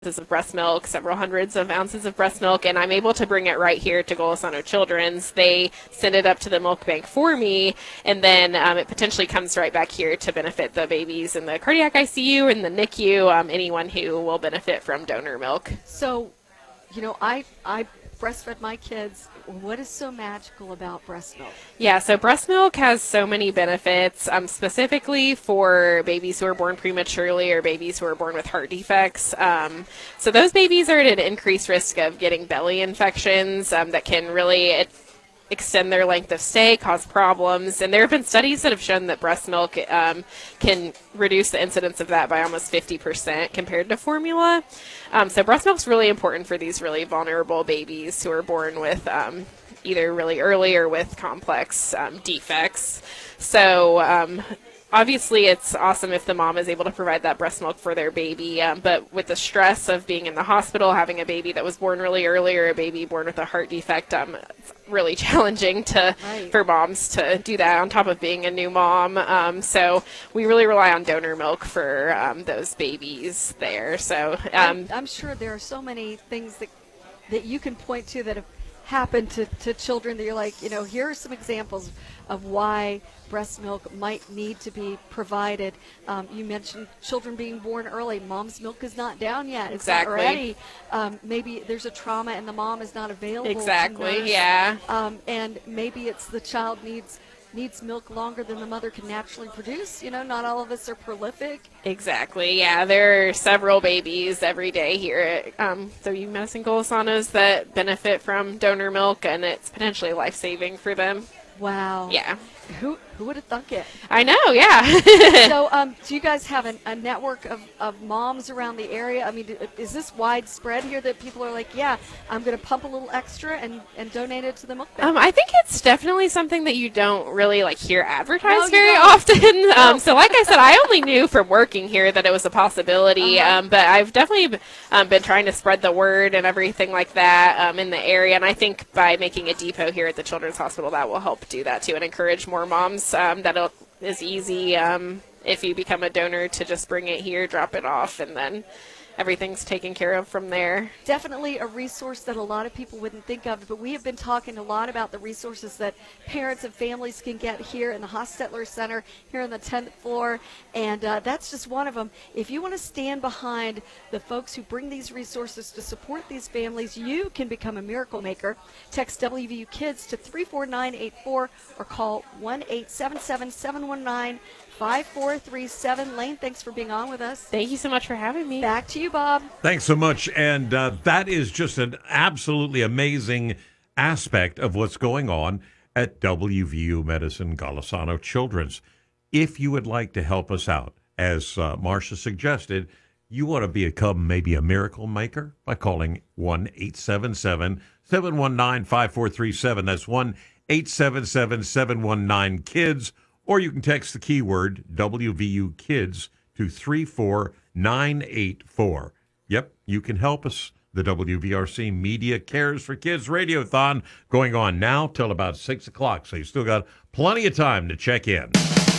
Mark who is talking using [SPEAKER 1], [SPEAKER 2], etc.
[SPEAKER 1] of breast milk, several hundreds of ounces of breast milk, and I'm able to bring it right here to Golisano Children's. They send it up to the milk bank for me, and then it potentially comes right back here to benefit the babies in the cardiac ICU and the NICU, anyone who will benefit from donor milk.
[SPEAKER 2] So, I breastfed my kids. What is so magical about breast milk?
[SPEAKER 1] Yeah, so breast milk has so many benefits, specifically for babies who are born prematurely or babies who are born with heart defects. So those babies are at an increased risk of getting belly infections that can really extend their length of stay, cause problems. And there have been studies that have shown that breast milk can reduce the incidence of that by almost 50% compared to formula. So breast milk's really important for these really vulnerable babies who are born with either really early or with complex defects. So obviously, it's awesome if the mom is able to provide that breast milk for their baby, but with the stress of being in the hospital, having a baby that was born really early or a baby born with a heart defect, it's really challenging for moms to do that on top of being a new mom. So we really rely on donor milk for those babies there. So
[SPEAKER 2] I'm sure there are so many things that you can point to that have happened to children that you're like, here are some examples of why breast milk might need to be provided. You mentioned children being born early. Mom's milk is not down yet.
[SPEAKER 1] Exactly.
[SPEAKER 2] It's not ready. Maybe there's a trauma and the mom is not available.
[SPEAKER 1] Exactly, yeah.
[SPEAKER 2] And maybe it's the child needs milk longer than the mother can naturally produce. Not all of us are prolific.
[SPEAKER 1] Exactly, yeah. There are several babies every day here at WU Medicine Golisanos that benefit from donor milk, and it's potentially life-saving for them.
[SPEAKER 2] Wow.
[SPEAKER 1] Yeah.
[SPEAKER 2] Who would have thunk it?
[SPEAKER 1] I know, yeah.
[SPEAKER 2] So do you guys have a network of moms around the area? I mean, is this widespread here that people are like, yeah, I'm going to pump a little extra and donate it to the milk bank?
[SPEAKER 1] I think it's definitely something that you don't really hear advertised
[SPEAKER 2] No,
[SPEAKER 1] very often. So like I said, I only knew from working here that it was a possibility, but I've definitely been trying to spread the word and everything like that in the area, and I think by making a depot here at the Children's Hospital, that will help do that too and encourage more moms. That is easy if you become a donor to just bring it here, drop it off, and then everything's taken care of from there.
[SPEAKER 2] Definitely a resource that a lot of people wouldn't think of, but we have been talking a lot about the resources that parents and families can get here in the Hostetler Center, here on the 10th floor, and that's just one of them. If you want to stand behind the folks who bring these resources to support these families, you can become a miracle maker. Text WVU Kids to 34984 or call 1-877-719-5437. Lane, thanks for being on with us.
[SPEAKER 1] Thank you so much for having me.
[SPEAKER 2] Back to you, Bob.
[SPEAKER 3] Thanks so much. And that is just an absolutely amazing aspect of what's going on at WVU Medicine Golisano Children's. If you would like to help us out, as Marcia suggested, you want to become maybe a miracle maker by calling 1-877-719-5437. That's 1-877-719-KIDS. Or you can text the keyword WVU Kids to 34984. Yep, you can help us. The WVRC Media Cares for Kids Radiothon going on now till about 6 o'clock. So you still got plenty of time to check in.